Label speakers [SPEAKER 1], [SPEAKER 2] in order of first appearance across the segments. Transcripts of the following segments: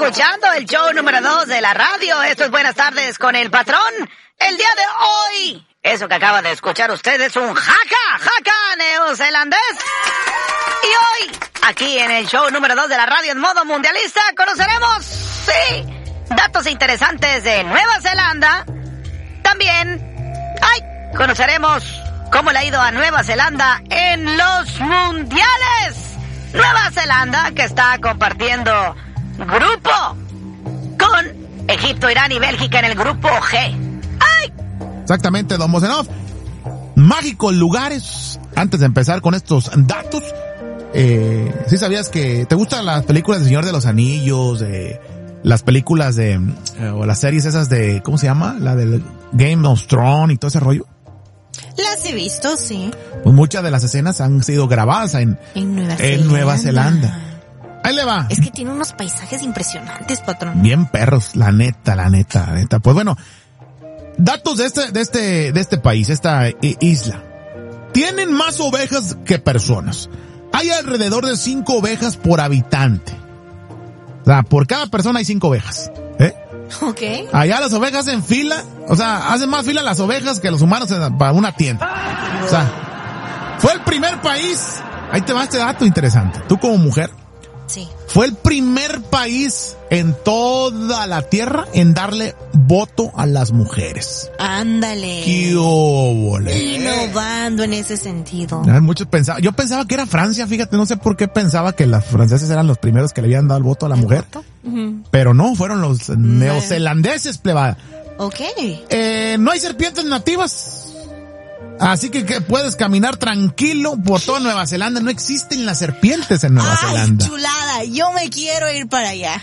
[SPEAKER 1] escuchando el show número 2 de la radio. Esto es Buenas Tardes con el Patrón. El día de hoy, eso que acaba de escuchar usted es un jaca neozelandés. Y hoy, aquí en el show número 2 de la radio en modo mundialista, conoceremos, sí, datos interesantes de Nueva Zelanda. También, conoceremos cómo le ha ido a Nueva Zelanda en los mundiales. Nueva Zelanda, que está compartiendo grupo con Egipto, Irán y Bélgica en el grupo G.
[SPEAKER 2] Exactamente, don Mosenov. Mágicos lugares. Antes de empezar con estos datos, ¿sí sabías que te gustan las películas de Señor de los Anillos, las películas o las series esas de, ¿cómo se llama? La del Game of Thrones y todo ese rollo.
[SPEAKER 3] Las he visto, sí.
[SPEAKER 2] Pues muchas de las escenas han sido grabadas en Nueva Zelanda. Ahí le va.
[SPEAKER 3] Es que tiene unos paisajes impresionantes, patrón.
[SPEAKER 2] Bien perros, la neta. Pues bueno, datos de este país, esta isla. Tienen más ovejas que personas. Hay alrededor de 5 ovejas por habitante. O sea, por cada persona hay 5 ovejas.
[SPEAKER 3] Ok.
[SPEAKER 2] Allá las ovejas en fila, o sea, hacen más fila las ovejas que los humanos para una tienda. O sea, fue el primer país, ahí te va este dato interesante, tú como mujer.
[SPEAKER 3] Sí.
[SPEAKER 2] Fue el primer país en toda la tierra en darle voto a las mujeres.
[SPEAKER 3] Ándale.
[SPEAKER 2] ¡Qué óvole!
[SPEAKER 3] Innovando en ese sentido.
[SPEAKER 2] Muchos pensaban, yo pensaba que era Francia, fíjate, no sé por qué pensaba que los franceses eran los primeros que le habían dado el voto a la mujer.
[SPEAKER 3] Uh-huh.
[SPEAKER 2] Pero no, fueron los neozelandeses, plebada.
[SPEAKER 3] Ok.
[SPEAKER 2] No hay serpientes nativas. Así que puedes caminar tranquilo por toda Nueva Zelanda. No existen las serpientes en Nueva Zelanda.
[SPEAKER 3] ¡Ay, chulada! Yo me quiero ir para allá.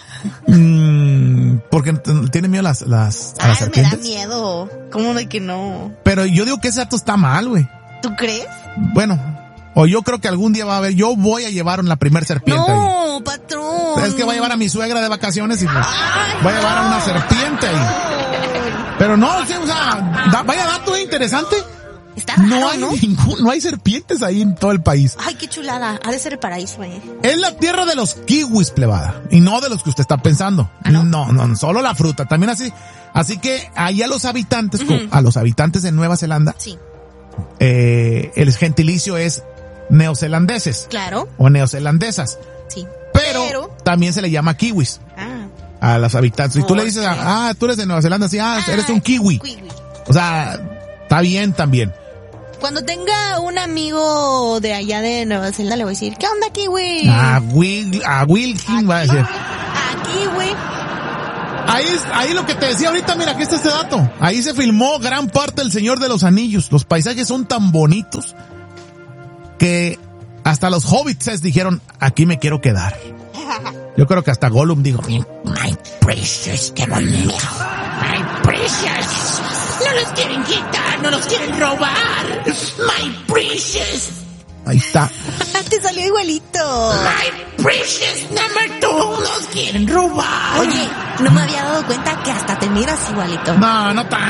[SPEAKER 2] Porque tiene miedo a las serpientes.
[SPEAKER 3] Me da miedo. ¿Cómo de que no?
[SPEAKER 2] Pero yo digo que ese dato está mal, güey.
[SPEAKER 3] ¿Tú crees?
[SPEAKER 2] Bueno, o yo creo que algún día va a haber. Yo voy a llevar la primer serpiente.
[SPEAKER 3] No,
[SPEAKER 2] ahí.
[SPEAKER 3] Patrón.
[SPEAKER 2] Es que voy a llevar a mi suegra de vacaciones y voy a llevar a una serpiente ahí. Pero no, o sea, vaya dato interesante.
[SPEAKER 3] Está raro,
[SPEAKER 2] no hay serpientes ahí en todo el país.
[SPEAKER 3] Ay, qué chulada. Ha de ser el paraíso,
[SPEAKER 2] Es la tierra de los kiwis, plebada. Y no de los que usted está pensando. No, solo la fruta. También así. Así que ahí a los habitantes, a los habitantes de Nueva Zelanda,
[SPEAKER 3] sí.
[SPEAKER 2] El gentilicio es neozelandeses.
[SPEAKER 3] Claro.
[SPEAKER 2] O neozelandesas.
[SPEAKER 3] Sí.
[SPEAKER 2] Pero también se le llama kiwis. A los habitantes. Y tú le dices, tú eres de Nueva Zelanda, sí, eres un kiwi. O sea, está bien también.
[SPEAKER 3] Cuando tenga un amigo de allá de Nueva Zelanda le voy a decir, ¿qué onda, kiwi?
[SPEAKER 2] A Wilkin va a decir.
[SPEAKER 3] Kiwi.
[SPEAKER 2] Ahí lo que te decía ahorita, mira, aquí está este dato. Ahí se filmó gran parte del Señor de los Anillos. Los paisajes son tan bonitos que hasta los hobbits dijeron, aquí me quiero quedar. Yo creo que hasta Gollum dijo, my precious, qué bonito. My precious. No los quieren quitar, no los quieren robar. My precious. Ahí está.
[SPEAKER 3] Te salió igualito.
[SPEAKER 2] My precious number 2. Nos quieren robar.
[SPEAKER 3] Oye, no me había dado cuenta que hasta te miras igualito.
[SPEAKER 2] No